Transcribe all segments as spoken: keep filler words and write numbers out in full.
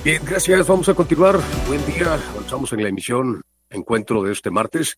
Bien, gracias. Vamos a continuar. Buen día. Avanzamos en la emisión Encuentro de este martes.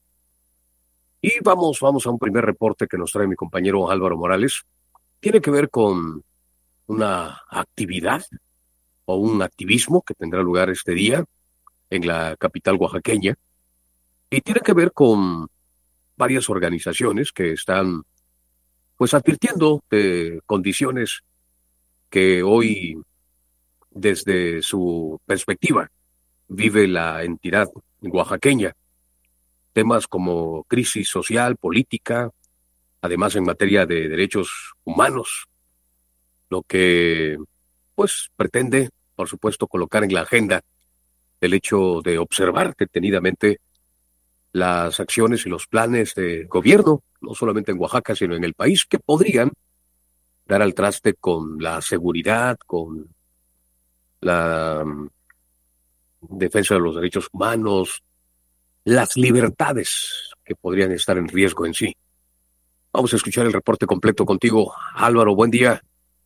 Y vamos, vamos a un primer reporte que nos trae mi compañero Álvaro Morales. Tiene que ver con una actividad o un activismo que tendrá lugar este día en la capital oaxaqueña. Y tiene que ver con varias organizaciones que están pues advirtiendo de condiciones que hoy, desde su perspectiva, vive la entidad oaxaqueña. Temas como crisis social, política, además en materia de derechos humanos, lo que pues pretende, por supuesto, colocar en la agenda el hecho de observar detenidamente las acciones y los planes de gobierno, no solamente en Oaxaca, sino en el país, que podrían dar al traste con la seguridad, con la um, defensa de los derechos humanos, las libertades que podrían estar en riesgo en sí. Vamos a escuchar el reporte completo contigo, Álvaro. Buen día.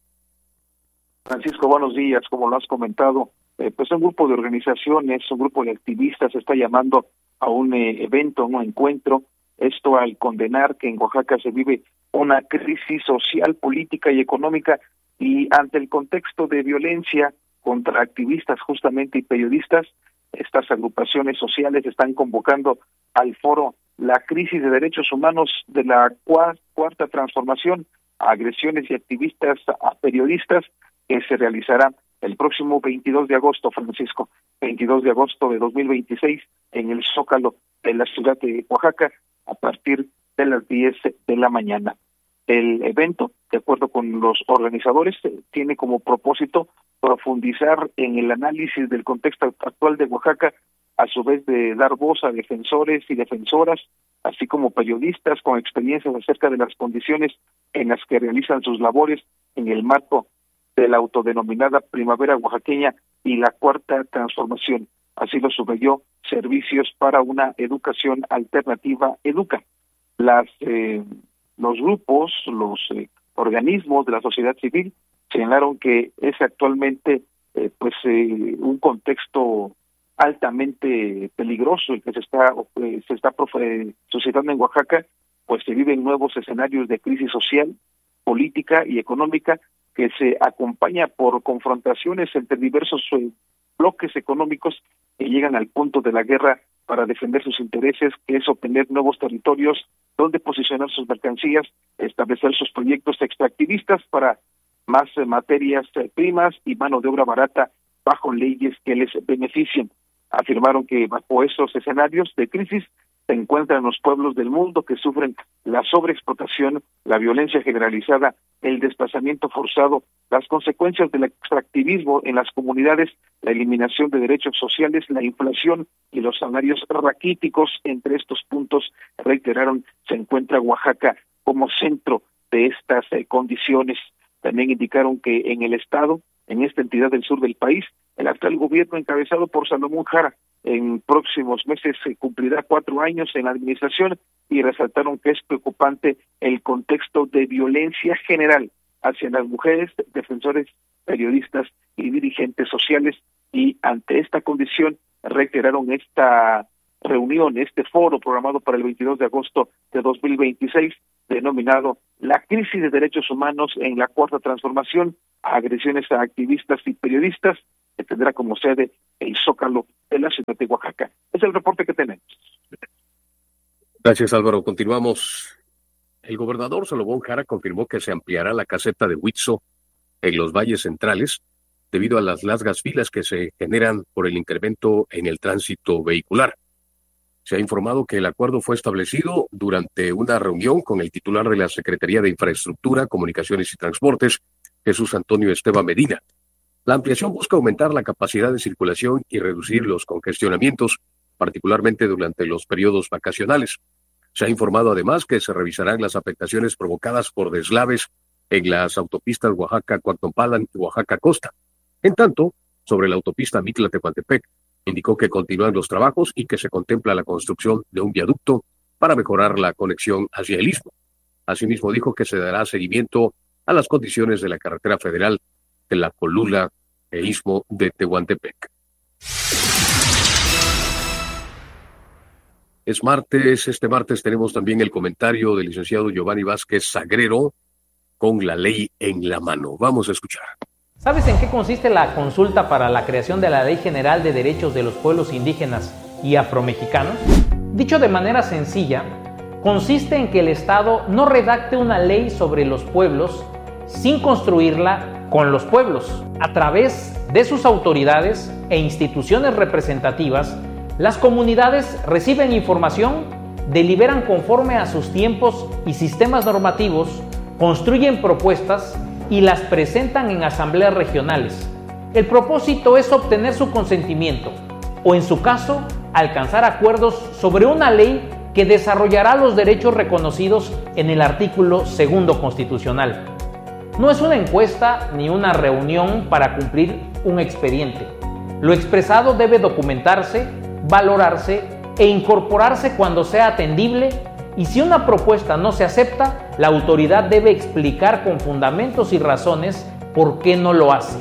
Francisco, buenos días. Como lo has comentado, eh, pues un grupo de organizaciones, un grupo de activistas está llamando a un eh, evento, un encuentro, esto al condenar que en Oaxaca se vive una crisis social, política y económica, y ante el contexto de violencia contra activistas justamente y periodistas, estas agrupaciones sociales están convocando al foro La crisis de derechos humanos de la cuarta transformación, a agresiones y activistas a periodistas, que se realizará el próximo veintidós de agosto, Francisco, veintidós de agosto de dos mil veintiséis, en el Zócalo de la ciudad de Oaxaca, a partir de las diez de la mañana. El evento, de acuerdo con los organizadores, tiene como propósito profundizar en el análisis del contexto actual de Oaxaca, a su vez de dar voz a defensores y defensoras, así como periodistas con experiencias acerca de las condiciones en las que realizan sus labores en el marco de la autodenominada Primavera Oaxaqueña y la Cuarta Transformación. Así lo subrayó Servicios para una Educación Alternativa, EDUCA. Las eh, los grupos, los eh, organismos de la sociedad civil señalaron que es actualmente eh, pues eh, un contexto altamente peligroso el que se está eh, se está eh, suscitando en Oaxaca, pues se viven nuevos escenarios de crisis social, política y económica, que se acompaña por confrontaciones entre diversos eh, bloques económicos que llegan al punto de la guerra para defender sus intereses, que es obtener nuevos territorios donde posicionar sus mercancías, establecer sus proyectos extractivistas para más eh, materias eh, primas y mano de obra barata bajo leyes que les beneficien. Afirmaron que bajo esos escenarios de crisis se encuentran los pueblos del mundo que sufren la sobreexplotación, la violencia generalizada, el desplazamiento forzado, las consecuencias del extractivismo en las comunidades, la eliminación de derechos sociales, la inflación y los salarios raquíticos. Entre estos puntos, reiteraron, se encuentra Oaxaca como centro de estas eh, condiciones. También indicaron que en el estado, en esta entidad del sur del país, el actual gobierno encabezado por Salomón Jara en próximos meses se cumplirá cuatro años en la administración, y resaltaron que es preocupante el contexto de violencia general hacia las mujeres, defensores, periodistas y dirigentes sociales, y ante esta condición reiteraron esta reunión, este foro programado para el veintidós de agosto de dos mil veintiséis, denominado La crisis de derechos humanos en la Cuarta Transformación, agresiones a activistas y periodistas, que tendrá como sede el Zócalo de la ciudad de Oaxaca. Es el reporte que tenemos. Gracias, Álvaro. Continuamos. El gobernador Salomón Jara confirmó que se ampliará la caseta de Huitzo en los valles centrales debido a las largas filas que se generan por el incremento en el tránsito vehicular. Se ha informado que el acuerdo fue establecido durante una reunión con el titular de la Secretaría de Infraestructura, Comunicaciones y Transportes, Jesús Antonio Esteban Medina. La ampliación busca aumentar la capacidad de circulación y reducir los congestionamientos, particularmente durante los periodos vacacionales. Se ha informado además que se revisarán las afectaciones provocadas por deslaves en las autopistas Oaxaca-Cuactopalan y Oaxaca-Costa. En tanto, sobre la autopista Mitla-Tehuantepec, indicó que continúan los trabajos y que se contempla la construcción de un viaducto para mejorar la conexión hacia el istmo. Asimismo, dijo que se dará seguimiento a las condiciones de la carretera federal de la Colula e istmo de Tehuantepec. Es martes, este martes tenemos también el comentario del licenciado Giovanni Vázquez Sagrero con la ley en la mano. Vamos a escuchar. ¿Sabes en qué consiste la consulta para la creación de la Ley General de Derechos de los Pueblos Indígenas y Afromexicanos? Dicho de manera sencilla, consiste en que el Estado no redacte una ley sobre los pueblos sin construirla con los pueblos. A través de sus autoridades e instituciones representativas, las comunidades reciben información, deliberan conforme a sus tiempos y sistemas normativos, construyen propuestas y las presentan en asambleas regionales. El propósito es obtener su consentimiento o, en su caso, alcanzar acuerdos sobre una ley que desarrollará los derechos reconocidos en el artículo segundo constitucional. No es una encuesta ni una reunión para cumplir un expediente. Lo expresado debe documentarse, valorarse e incorporarse cuando sea atendible, y si una propuesta no se acepta, la autoridad debe explicar con fundamentos y razones por qué no lo hace.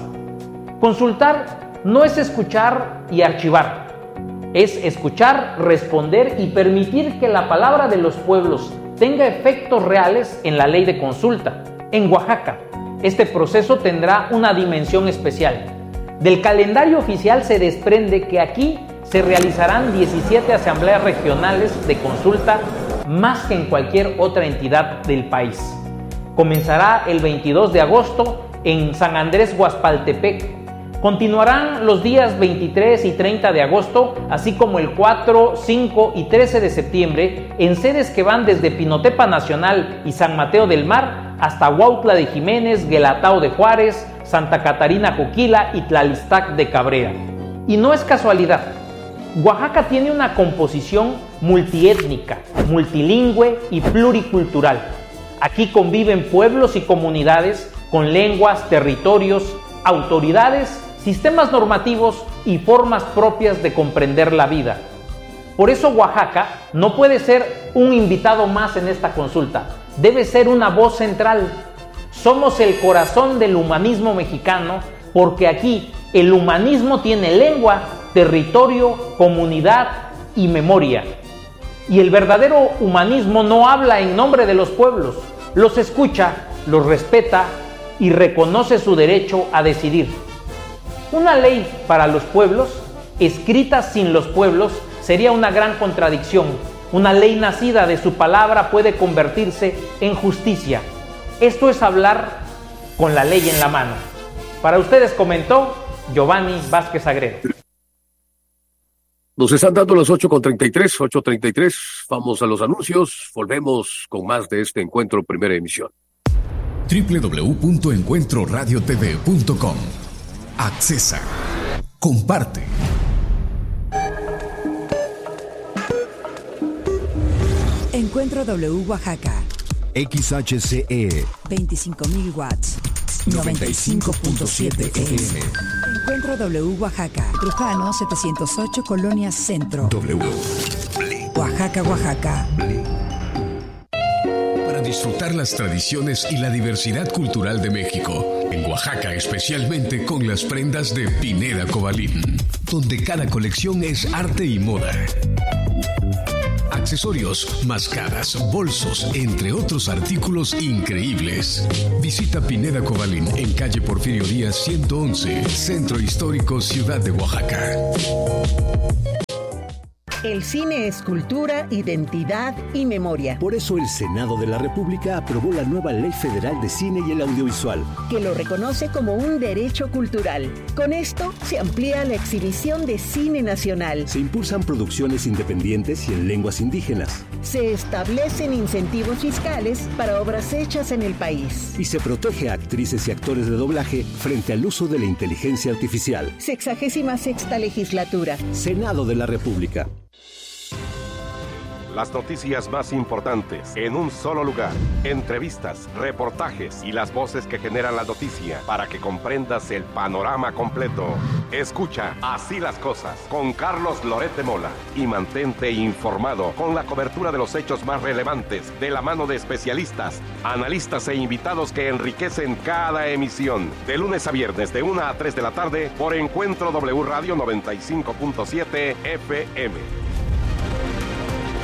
Consultar no es escuchar y archivar, es escuchar, responder y permitir que la palabra de los pueblos tenga efectos reales en la ley de consulta. En Oaxaca, este proceso tendrá una dimensión especial. Del calendario oficial se desprende que aquí se realizarán diecisiete asambleas regionales de consulta, más que en cualquier otra entidad del país. Comenzará el veintidós de agosto en San Andrés Guaspaltepec. Continuarán los días veintitrés y treinta de agosto, así como el cuatro, cinco y trece de septiembre, en sedes que van desde Pinotepa Nacional y San Mateo del Mar hasta Huautla de Jiménez, Guelatao de Juárez, Santa Catarina Coquila y Tlalistac de Cabrera. Y no es casualidad. Oaxaca tiene una composición multiétnica, multilingüe y pluricultural. Aquí conviven pueblos y comunidades con lenguas, territorios, autoridades, sistemas normativos y formas propias de comprender la vida. Por eso Oaxaca no puede ser un invitado más en esta consulta, debe ser una voz central. Somos el corazón del humanismo mexicano, porque aquí el humanismo tiene lengua, territorio, comunidad y memoria. Y el verdadero humanismo no habla en nombre de los pueblos, los escucha, los respeta y reconoce su derecho a decidir. Una ley para los pueblos, escrita sin los pueblos, sería una gran contradicción. Una ley nacida de su palabra puede convertirse en justicia. Esto es hablar con la ley en la mano. Para ustedes comentó Giovanni Vázquez Sagrero. Nos están dando las ocho con treinta y tres, ocho treinta y tres. Vamos a los anuncios. Volvemos con más de este encuentro primera emisión. doble u doble u doble u punto encuentro radio t v punto com. Accesa. Comparte. Encuentro W Oaxaca. X H C E. veinticinco mil watts. noventa y cinco punto siete F M. Encuentro W Oaxaca. Trujano setecientos ocho, Colonia Centro. W. Oaxaca, Oaxaca. Para disfrutar las tradiciones y la diversidad cultural de México. En Oaxaca, especialmente con las prendas de Pineda Cobalín, donde cada colección es arte y moda. Accesorios, máscaras, bolsos, entre otros artículos increíbles. Visita Pineda Cobalín en calle Porfirio Díaz ciento once, Centro Histórico, Ciudad de Oaxaca. El cine es cultura, identidad y memoria. Por eso el Senado de la República aprobó la nueva Ley Federal de Cine y el Audiovisual, que lo reconoce como un derecho cultural. Con esto se amplía la exhibición de cine nacional. Se impulsan producciones independientes y en lenguas indígenas. Se establecen incentivos fiscales para obras hechas en el país. Y se protege a actrices y actores de doblaje frente al uso de la inteligencia artificial. Sexagésima sexta legislatura. Senado de la República. Las noticias más importantes en un solo lugar. Entrevistas, reportajes y las voces que generan la noticia para que comprendas el panorama completo. Escucha Así las Cosas con Carlos Loret de Mola y mantente informado con la cobertura de los hechos más relevantes de la mano de especialistas, analistas e invitados que enriquecen cada emisión. De lunes a viernes de una a tres de la tarde por Encuentro W Radio noventa y cinco punto siete F M.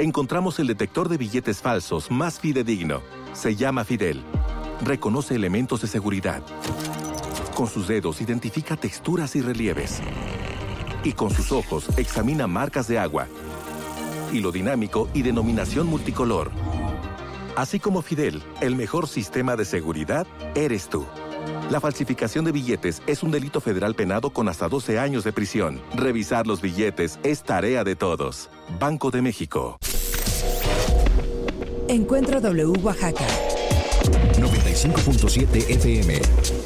encontramos el detector de billetes falsos más fidedigno. Se llama Fidel. Reconoce elementos de seguridad. Con sus dedos identifica texturas y relieves. Y con sus ojos examina marcas de agua, hilo dinámico y denominación multicolor. Así como Fidel, el mejor sistema de seguridad eres tú. La falsificación de billetes es un delito federal penado con hasta doce años de prisión. Revisar los billetes es tarea de todos. Banco de México. Encuentro W Oaxaca. noventa y cinco punto siete F M.